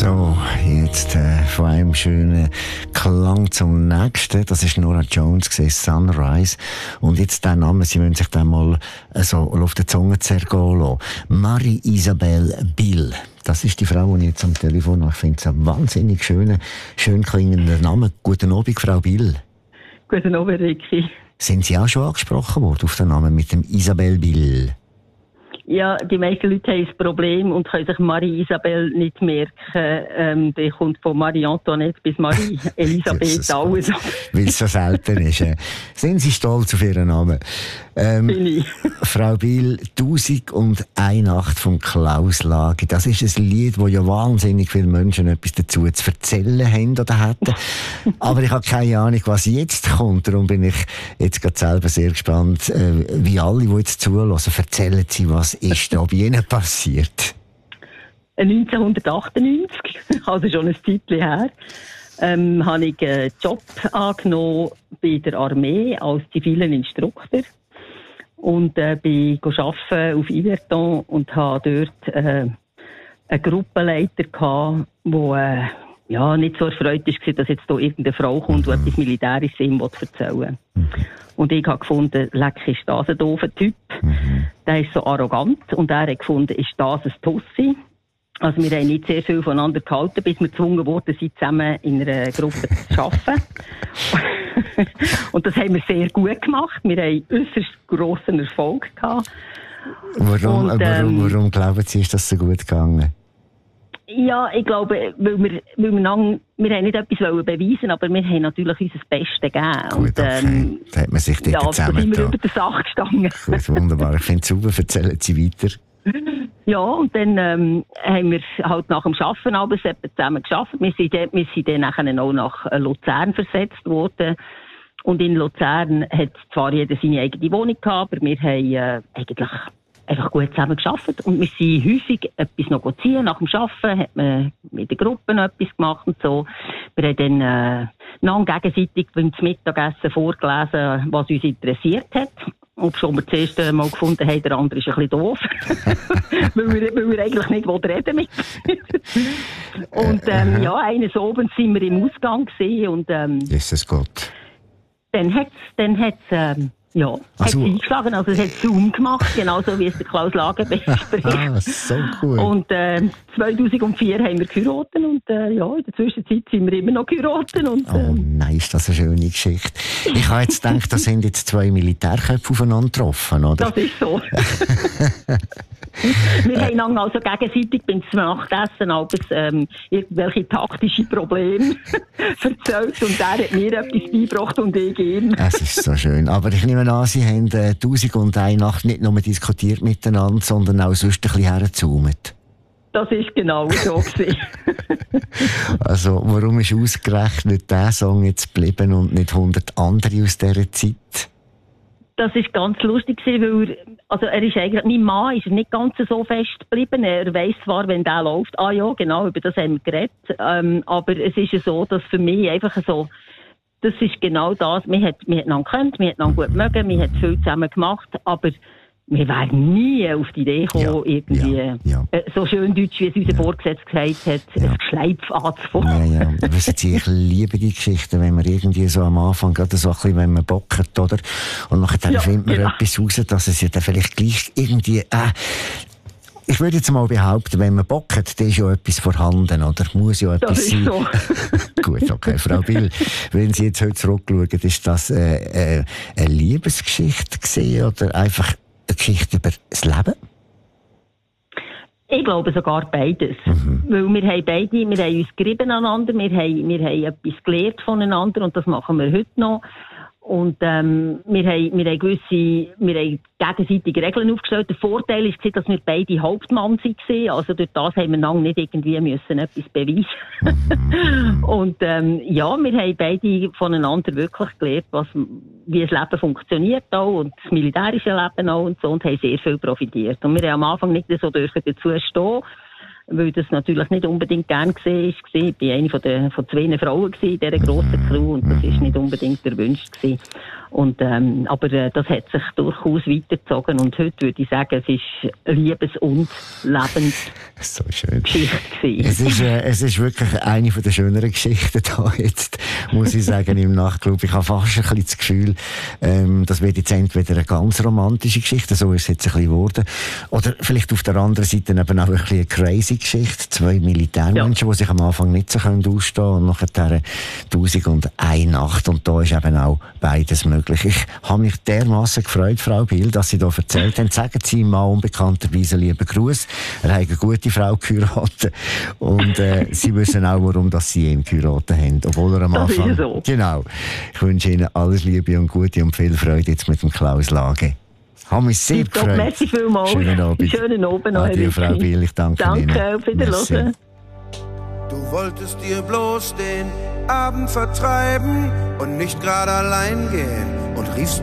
So, jetzt von einem schönen Klang zum nächsten. Das ist Norah Jones, Sunrise. Und jetzt der Name, Sie müssen sich den mal so auf der Zunge zergehen lassen. Marie-Isabelle Bill. Das ist die Frau, die ich jetzt am Telefon habe. Ich finde es ein wahnsinnig schön klingender Name. Guten Abend, Frau Bill. Guten Abend, Ricky. Sind Sie auch schon angesprochen worden auf den Namen mit dem Isabelle Bill? Ja, die meisten Leute haben ein Problem und können sich Marie-Isabelle nicht merken. Der kommt von Marie-Antoinette bis Marie-Elisabeth alles. Weil es so selten ist. Sind Sie stolz auf Ihren Namen? Bin ich. Frau Bill, 1001 Nacht von Klaus Lage. Das ist ein Lied, wo ja wahnsinnig viele Menschen etwas dazu zu erzählen haben oder hätten. Aber ich habe keine Ahnung, was jetzt kommt. Darum bin ich jetzt gerade selber sehr gespannt, wie alle, die jetzt zuhören, erzählen Sie, was ist da bei Ihnen passiert? 1998, also schon ein Zeitchen her, habe ich einen Job angenommen bei der Armee als zivilen Instruktor. Und bin arbeiten auf Yverton und hatte dort einen Gruppenleiter gehabt, der nicht so erfreut war, dass jetzt hier irgendeine Frau kommt, die etwas Militärisches ihm erzählen will. Und ich habe gefunden, leck, ist das ein doofer Typ. Der ist so arrogant. Und er hat gefunden, ist das ein Tussi. Also wir haben nicht sehr viel voneinander gehalten, bis wir gezwungen wurden, zusammen in einer Gruppe zu arbeiten. Und das haben wir sehr gut gemacht. Wir haben äußerst grossen Erfolg gehabt. Warum glauben Sie, ist das so gut gegangen? Ja, ich glaube, weil wir haben nicht etwas beweisen, aber wir haben natürlich unser Bestes gegeben. Gut, okay. Da hat man sich dort zusammen da sind wir über die Sache gestanden. Gut, wunderbar. Ich finde es super. Erzählen Sie weiter. Ja, und dann haben wir halt nach dem Arbeiten abends zusammen gearbeitet. Wir sind dann nachher auch nach Luzern versetzt worden. Und in Luzern hat zwar jeder seine eigene Wohnung gehabt, aber wir haben eigentlich einfach gut zusammen gearbeitet. Und wir sind häufig etwas noch ziehen. Nach dem Arbeiten hat man mit der Gruppe noch etwas gemacht und so. Wir haben dann gegenseitig beim Mittagessen vorgelesen, was uns interessiert hat. Ob schon wir das erste Mal gefunden haben, der andere ist ein bisschen doof. weil wir eigentlich nicht reden mit. Und eines Abends sind wir im Ausgang gesehen und Jesus Gott. Dann hat's eingeschlagen, also es hat Zoom gemacht, genauso wie es der Klaus Lage bespricht. So cool. Und 2004 haben wir geheiratet und in der Zwischenzeit sind wir immer noch geheiratet. Und, nein, ist das eine schöne Geschichte. Ich habe jetzt gedacht, da sind jetzt zwei Militärköpfe aufeinander getroffen, oder? Das ist so. Wir haben also gegenseitig beim Nachtessen irgendwelche taktische Probleme erzählt und er hat mir etwas beigebracht und ich ihm. Es ist so schön. Aber ich nehme an, Sie haben 1001 Nacht nicht nur diskutiert miteinander, sondern auch sonst ein bisschen hergezoomt. Das ist genau so gewesen. Also, warum ist ausgerechnet dieser Song jetzt geblieben und nicht 100 andere aus dieser Zeit? Das war ganz lustig, weil er ist eigentlich, mein Mann ist nicht ganz so fest geblieben. Er weiss zwar, wenn der läuft, ja, genau, über das haben wir geredet. Aber es ist ja so, dass für mich einfach so, das ist genau das, wir haben einander gekannt, wir haben einander gut mögen, wir haben viel zusammen gemacht, aber wir wären nie auf die Idee gekommen, so schön deutsch, wie es unser Vorgesetzter gesagt hat, ein Geschleipf anzufangen. Ja. Wissen Sie, ich liebe die Geschichten, wenn man irgendwie so am Anfang, gerade so ein bisschen, wenn man bockert, oder? Und nachher findet man etwas raus, dass es ja dann vielleicht gleich irgendwie, ich würde jetzt mal behaupten, wenn man bockert, dann ist ja etwas vorhanden, oder? Muss ja etwas sein. So. Gut, okay. Frau Bill, wenn Sie jetzt heute zurückschauen, ist das eine Liebesgeschichte gewesen, oder einfach eine Geschichte über das Leben? Ich glaube sogar beides. Weil wir haben uns gerieben aneinander, wir haben etwas gelernt voneinander und das machen wir heute noch. Und wir haben gegenseitige Regeln aufgestellt. Der Vorteil war, dass wir beide Hauptmann waren. Also durch das haben wir lange nicht irgendwie müssen etwas beweisen. Und wir haben beide voneinander wirklich gelernt, wie das Leben funktioniert auch und das militärische Leben auch und so, und haben sehr viel profitiert. Und wir haben am Anfang nicht so dazu stehen. weil das natürlich nicht unbedingt gern gesehen ist. Ich war eine von 2 Frauen in dieser grossen Crew und das ist nicht unbedingt erwünscht gewesen. Und, aber das hat sich durchaus weitergezogen und heute würde ich sagen, es ist Liebes- und so schön. Lebensgeschichte. Es ist wirklich eine der schöneren Geschichten da jetzt, muss ich sagen, im Nachtclub. Ich habe fast ein bisschen das Gefühl, das wird jetzt entweder eine ganz romantische Geschichte, so ist es jetzt ein bisschen geworden, oder vielleicht auf der anderen Seite eben auch ein bisschen eine crazy Geschichte. 2 Militärmenschen, die sich am Anfang nicht so ausstehen können und nachher 1001 Nacht. Und da ist eben auch beides möglich. Ich habe mich dermassen gefreut, Frau Biel, dass Sie da erzählt haben. Sagen Sie ihm mal unbekannterweise lieben Gruß. Er hat eine gute Frau geheiratet. Und Sie wissen auch, warum dass Sie ihn geheiratet haben. Obwohl er am Anfang... Das ist so. Genau. Ich wünsche Ihnen alles Liebe und Gute und viel Freude jetzt mit dem Klaus Lage. Ich habe mich sehr gefreut. Merci vielmals. Schönen Abend. Schönen Abend noch. Adieu, Frau Biel. Ich danke Ihnen. Danke, auf Wiedersehen. Du wolltest dir bloß den Abend vertreiben und nicht gerade allein gehen und riefst